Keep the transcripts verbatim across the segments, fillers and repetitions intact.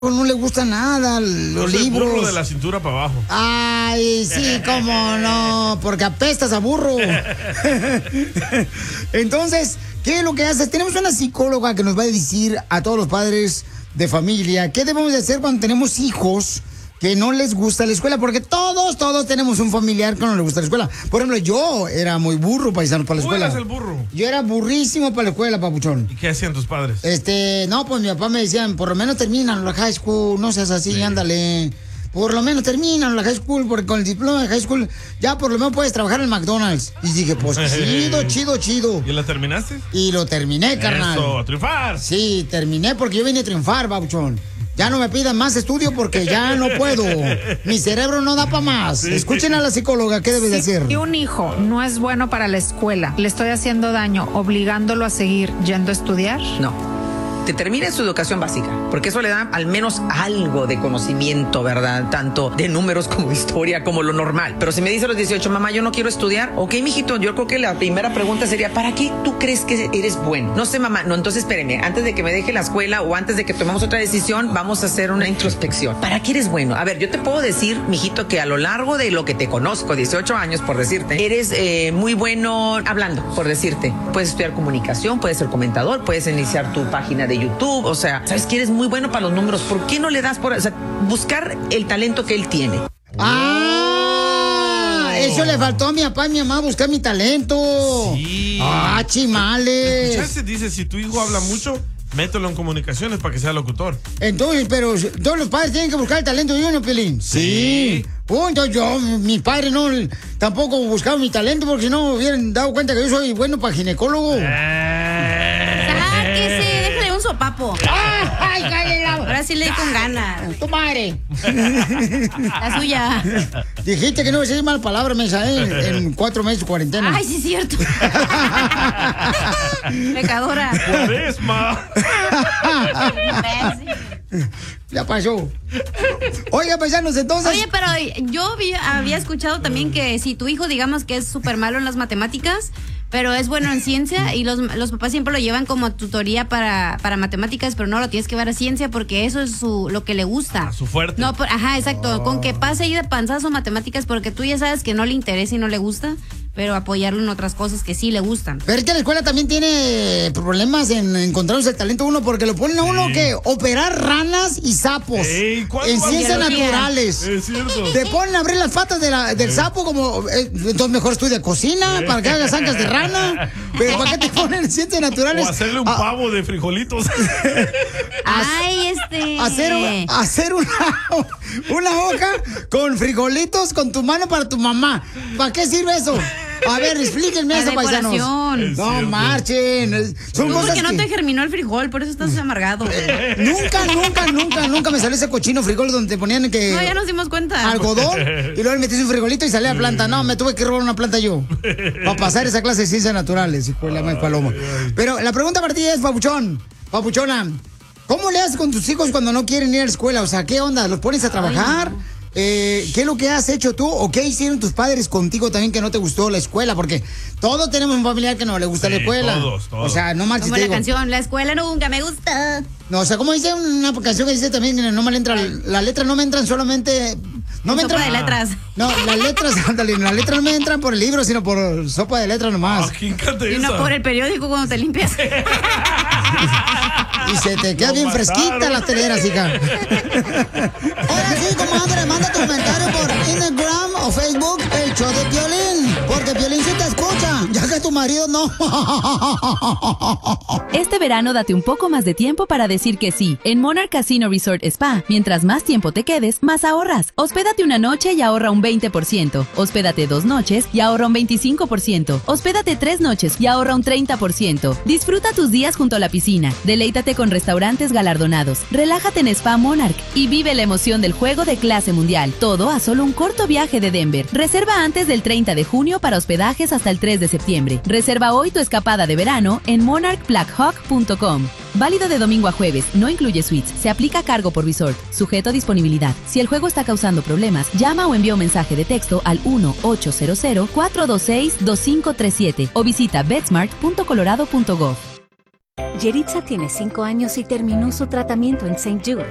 no le gusta nada, los Yo soy libros. burro de la cintura para abajo. Ay, sí, cómo no, porque apestas a burro. Entonces, ¿qué es lo que haces? Tenemos una psicóloga que nos va a decir a todos los padres de familia qué debemos de hacer cuando tenemos hijos que no les gusta la escuela, porque todos, todos tenemos un familiar que no le gusta la escuela. Por ejemplo, yo era muy burro, paisano, para la escuela. ¿Tú eras el burro? Yo era burrísimo para la escuela, papuchón. ¿Y qué hacían tus padres? Este, no, pues mi papá me decían, por lo menos terminan la high school, no seas así, sí. Ándale. Por lo menos terminan la high school, porque con el diploma de high school ya por lo menos puedes trabajar en el McDonald's. Y dije, pues chido, chido, chido. ¿Y la terminaste? Y lo terminé, carnal. Eso, a triunfar. Sí, terminé porque yo vine a triunfar, babuchón. Ya no me pidan más estudio porque ya no puedo. Mi cerebro no da para más. Sí. Escuchen a la psicóloga, ¿qué debe sí. de hacer? Si un hijo no es bueno para la escuela, ¿le estoy haciendo daño obligándolo a seguir yendo a estudiar? No. Que termine su educación básica, porque eso le da al menos algo de conocimiento, ¿verdad? Tanto de números como de historia, como lo normal. Pero si me dice a los dieciocho, mamá, yo no quiero estudiar, ok, mijito, yo creo que la primera pregunta sería, ¿para qué tú crees que eres bueno? No sé, mamá, no, entonces espéreme, antes de que me deje la escuela o antes de que tomemos otra decisión, vamos a hacer una introspección. ¿Para qué eres bueno? A ver, yo te puedo decir, mijito, que a lo largo de lo que te conozco, dieciocho años, por decirte, eres eh, muy bueno hablando, por decirte. Puedes estudiar comunicación, puedes ser comentador, puedes iniciar tu página de de YouTube, o sea, sabes que eres muy bueno para los números, ¿por qué no le das por, o sea, buscar el talento que él tiene? ¡Ah! Eso le faltó a mi papá y mi mamá, buscar mi talento. Sí. ¡Ah, chimales! ¿Escuchaste? Dice, si tu hijo habla mucho, mételo en comunicaciones para que sea locutor. Entonces, pero todos los padres tienen que buscar el talento de uno, Pelín. Sí. Punto, yo, mi padre no, tampoco buscaba mi talento porque si no hubieran dado cuenta que yo soy bueno para ginecólogo. Sáquese, déjale un sopapo. ¡Ay, cállate! Ahora sí le di con ganas. ¡Tu madre! La suya. Dijiste que no decís mal palabra, mesa, ¿eh? En cuatro meses de cuarentena. Ay, sí es cierto. Pecadora. Cuaresma. Ya pasó. Oiga, paisanos, entonces... Oye, pero yo vi, había escuchado también que si tu hijo, digamos que es súper malo en las matemáticas, pero es bueno en ciencia, y los, los papás siempre lo llevan como tutoría para, para matemáticas, pero no, lo tienes que ver a ciencia porque eso es su, lo que le gusta. A su fuerte. No, por, ajá, exacto. Oh. Con que pase ahí de panzazo matemáticas porque tú ya sabes que no le interesa y no le gusta, pero apoyarlo en otras cosas que sí le gustan. Pero es que la escuela también tiene problemas en encontrarse el talento uno, porque lo ponen a uno sí. que operar ranas y sapos. Ey, en ciencias naturales. Es cierto. Te ponen a abrir las patas de la, del sí. sapo como... Eh, entonces mejor estudia cocina sí. para que hagas ancas de rana. Pero ¿para qué te ponen en ciencias naturales? O hacerle un ah. pavo de frijolitos. Ay, este... Hacer, hacer una, una hoja con frijolitos con tu mano para tu mamá. ¿Para qué sirve eso? A ver, explíquenme eso, paisanos. No marchen. Son no, cosas porque no que... te germinó el frijol, por eso estás amargado. Nunca, nunca, nunca, nunca me salió ese cochino frijol donde te ponían que... No, ya nos dimos cuenta. Algodón, y luego le metías un frijolito y salía la planta. No, me tuve que robar una planta yo. Para pasar esa clase de ciencias naturales, hijo de la madre paloma. Pero la pregunta para ti es, papuchón, papuchona, ¿cómo le haces con tus hijos cuando no quieren ir a la escuela? O sea, ¿qué onda? ¿Los pones a trabajar? Ay, no. Eh, ¿Qué es lo que has hecho tú o qué hicieron tus padres contigo también que no te gustó la escuela? Porque todos tenemos un familiar que no le gusta sí, la escuela. Todos, todos. O sea, no marches. Como la digo. Canción, la escuela nunca me gusta. No, o sea, como dice una canción que dice también que no me entra, las letras no me entran solamente... No me sopa entran, de letras. No, las letras, ándale, las letras no me entran por el libro, sino por sopa de letras nomás. Oh, ¿quién canta y esa? no por el periódico cuando te limpias. Y se te queda no bien mataron. Fresquita las teleras, hija. Ahora sí, comadre, manda tu comentario por Instagram o Facebook, el show de Piolín. Porque Piolín sí te escucha, ya que tu marido no. Este verano date un poco más de tiempo para decir que sí. En Monarch Casino Resort Spa, mientras más tiempo te quedes, más ahorras. Hospédate una noche y ahorra un veinte por ciento. Hospédate dos noches y ahorra un veinticinco por ciento. Hospédate tres noches y ahorra un treinta por ciento. Disfruta tus días junto a la piscina. Deleítate con restaurantes galardonados. Relájate en Spa Monarch y vive la emoción del juego de clase mundial. Todo a solo un corto viaje de Denver. Reserva antes del treinta de junio para hospedajes hasta el tres de septiembre. Reserva hoy tu escapada de verano en monarch black hawk punto com. Válido de domingo a jueves, no incluye suites. Se aplica cargo por resort. Sujeto a disponibilidad. Si el juego está causando problemas, llama o envía un mensaje de texto al uno ocho cero cero cuatro dos seis dos cinco tres siete o visita betsmart punto colorado punto gov. Yeritza tiene cinco años y terminó su tratamiento en Saint Jude.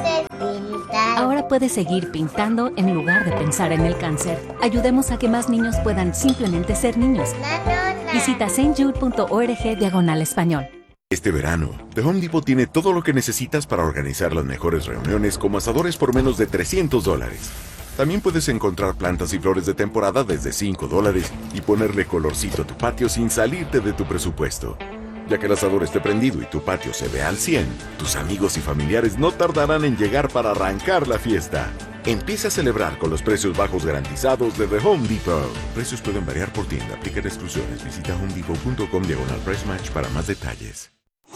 Ahora puede seguir pintando en lugar de pensar en el cáncer. Ayudemos a que más niños puedan simplemente ser niños. Visita stjude.org diagonal español. Este verano, The Home Depot tiene todo lo que necesitas para organizar las mejores reuniones como asadores por menos de trescientos dólares. También puedes encontrar plantas y flores de temporada desde cinco dólares y ponerle colorcito a tu patio sin salirte de tu presupuesto. Ya que el asador esté prendido y tu patio se ve al cien, tus amigos y familiares no tardarán en llegar para arrancar la fiesta. Empieza a celebrar con los precios bajos garantizados de The Home Depot. Precios pueden variar por tienda, aplican exclusiones. Visita homedepot.com diagonal price match para más detalles.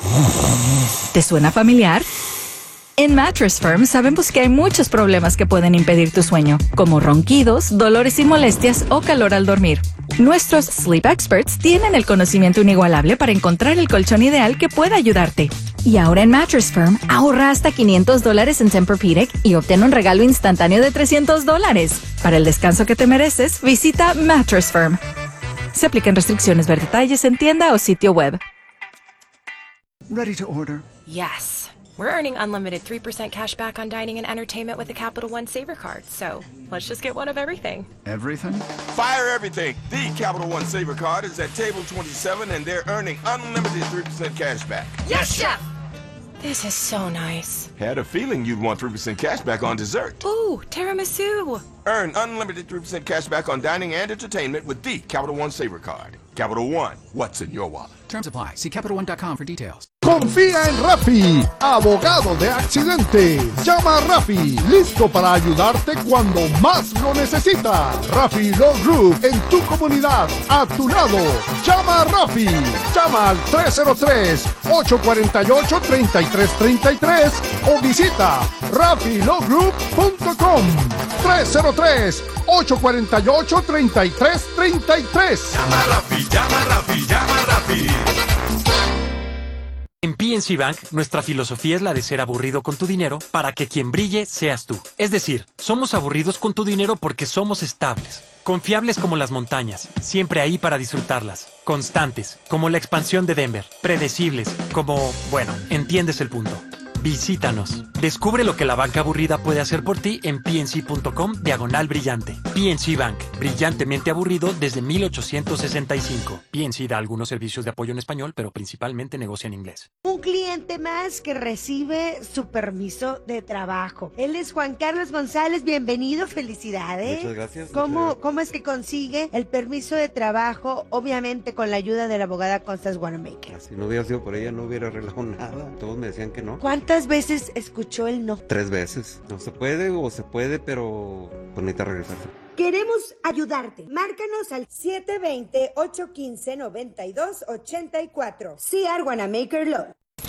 ¿Te suena familiar? En Mattress Firm sabemos que hay muchos problemas que pueden impedir tu sueño, como ronquidos, dolores y molestias o calor al dormir. Nuestros Sleep Experts tienen el conocimiento inigualable para encontrar el colchón ideal que pueda ayudarte. Y ahora en Mattress Firm, ahorra hasta quinientos dólares en Tempur-Pedic y obtén un regalo instantáneo de trescientos dólares. Para el descanso que te mereces, visita Mattress Firm. Se aplican restricciones, ver detalles en tienda o sitio web. Ready to order? Yes. We're earning unlimited three percent cash back on dining and entertainment with the Capital One Saver Card. So, let's just get one of everything. Everything? Fire everything. The Capital One Saver Card is at table twenty-seven and they're earning unlimited three percent cash back. Yes, Chef! This is so nice. Had a feeling you'd want three percent cash back on dessert. Ooh, tiramisu. Earn unlimited three percent cash back on dining and entertainment with the Capital One Saver Card. Capital One, what's in your wallet? Terms apply. See Capital One dot com for details. Confía en Rafi, abogado de accidentes. Llama a Rafi, listo para ayudarte cuando más lo necesitas. Rafi Law Group en tu comunidad, a tu lado. Llama a Rafi. Llama al tres cero tres, ocho cuatro ocho, tres tres tres tres o visita rafi law group punto com. tres cero tres, ocho cuatro ocho, tres tres tres tres. Llama a Rafi, llama a Rafi, llama a Rafi. En P N C Bank, nuestra filosofía es la de ser aburrido con tu dinero para que quien brille seas tú. Es decir, somos aburridos con tu dinero porque somos estables, confiables como las montañas, siempre ahí para disfrutarlas, constantes, como la expansión de Denver, predecibles, como, bueno, entiendes el punto. Visítanos. Descubre lo que la banca aburrida puede hacer por ti en pnc.com diagonal brillante. P N C Bank, brillantemente aburrido desde mil ochocientos sesenta y cinco. P N C da algunos servicios de apoyo en español, pero principalmente negocia en inglés. Un cliente más que recibe su permiso de trabajo. Él es Juan Carlos González, bienvenido, felicidades. Muchas gracias. ¿Cómo, muchas gracias. ¿Cómo es que consigue el permiso de trabajo? Obviamente con la ayuda de la abogada Constance Wanamaker. Si no hubiera sido por ella, no hubiera arreglado nada. Todos me decían que no. ¿Cuántas veces escuchó el no? Tres veces. No se puede o se puede, pero pues necesita regresarse. Queremos ayudarte. Márcanos al siete dos cero, ocho uno cinco, nueve dos ocho cuatro. C R Wanamaker Law.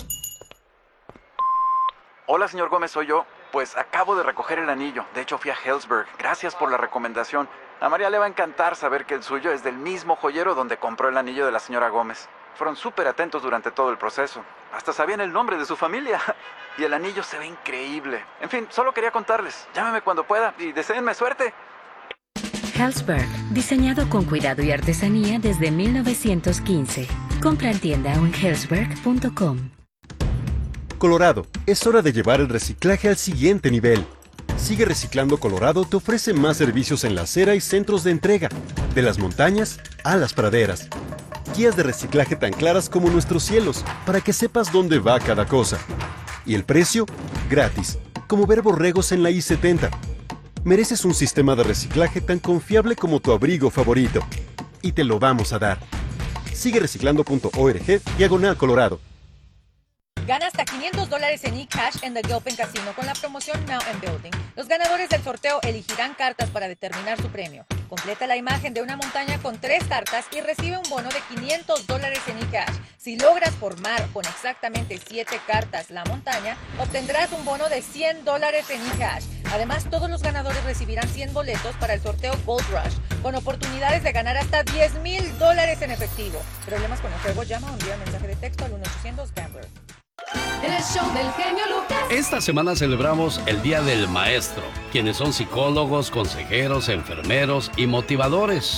Hola, señor Gómez, soy yo. Pues acabo de recoger el anillo. De hecho, fui a Helzberg. Gracias por la recomendación. A María le va a encantar saber que el suyo es del mismo joyero donde compró el anillo de la señora Gómez. Fueron súper atentos durante todo el proceso. Hasta sabían el nombre de su familia. Y el anillo se ve increíble. En fin, solo quería contarles. Llámeme cuando pueda y deséenme suerte. Helzberg, diseñado con cuidado y artesanía desde mil novecientos quince. Compra en tienda o en helzberg punto com. Colorado, es hora de llevar el reciclaje al siguiente nivel. Sigue Reciclando Colorado te ofrece más servicios en la acera y centros de entrega, de las montañas a las praderas. Guías de reciclaje tan claras como nuestros cielos, para que sepas dónde va cada cosa. Y el precio, gratis, como ver borregos en la I setenta. Mereces un sistema de reciclaje tan confiable como tu abrigo favorito. Y te lo vamos a dar. Sigue reciclando punto org, diagonal Colorado. Gana hasta quinientos dólares en eCash en The Gilpin Casino con la promoción Mountain Building. Los ganadores del sorteo elegirán cartas para determinar su premio. Completa la imagen de una montaña con tres cartas y recibe un bono de quinientos dólares en eCash. Si logras formar con exactamente siete cartas la montaña, obtendrás un bono de cien dólares en eCash. Además, todos los ganadores recibirán cien boletos para el sorteo Gold Rush, con oportunidades de ganar hasta diez mil dólares en efectivo. ¿Problemas con el juego? Llama o envía mensaje de texto al uno ochocientos Gambler. El show del genio Lucas. Esta semana celebramos el Día del Maestro, quienes son psicólogos, consejeros, enfermeros y motivadores.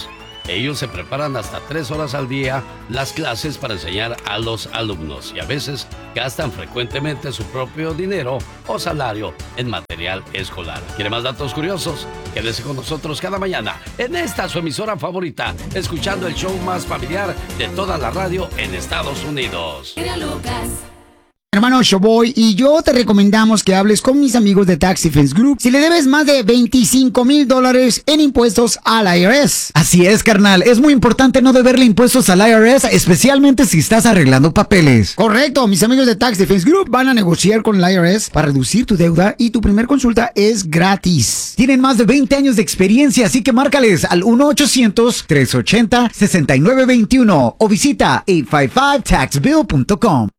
Ellos se preparan hasta tres horas al día las clases para enseñar a los alumnos y a veces gastan frecuentemente su propio dinero o salario en material escolar. ¿Quiere más datos curiosos? Quédese con nosotros cada mañana en esta su emisora favorita, escuchando el show más familiar de toda la radio en Estados Unidos. Hermano Showboy, y yo te recomendamos que hables con mis amigos de Tax Defense Group si le debes más de veinticinco mil dólares en impuestos al I R S. Así es, carnal. Es muy importante no deberle impuestos al I R S, especialmente si estás arreglando papeles. Correcto. Mis amigos de Tax Defense Group van a negociar con el I R S para reducir tu deuda y tu primer consulta es gratis. Tienen más de veinte años de experiencia, así que márcales al uno ochocientos, tres ochenta, sesenta y nueve veintiuno o visita ocho cinco cinco tax bill punto com.